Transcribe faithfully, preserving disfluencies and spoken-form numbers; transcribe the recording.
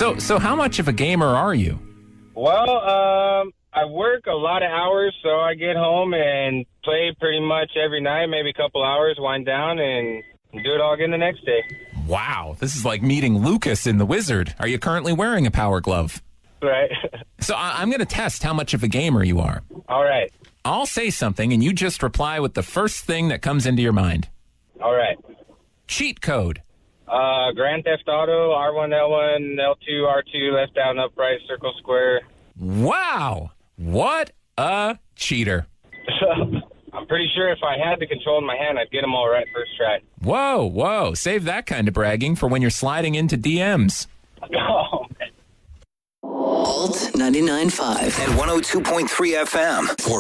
So, so how much of a gamer are you? Well, um, I work a lot of hours, so I get home and play pretty much every night, maybe a couple hours, wind down, and do it all again the next day. Wow, this is like meeting Lucas in The Wizard. Are you currently wearing a Power Glove? Right. So I- I'm going to test how much of a gamer you are. All right. I'll say something, and you just reply with the first thing that comes into your mind. All right. Cheat code. Uh, Grand Theft Auto, R one, L one, L two, R two, left down, upright, circle, square. Wow. What a cheater. I'm pretty sure if I had the control in my hand, I'd get them all right first try. Whoa, whoa. Save that kind of bragging for when you're sliding into D Ms. Oh, man. Alt ninety-nine point five and one oh two point three F M for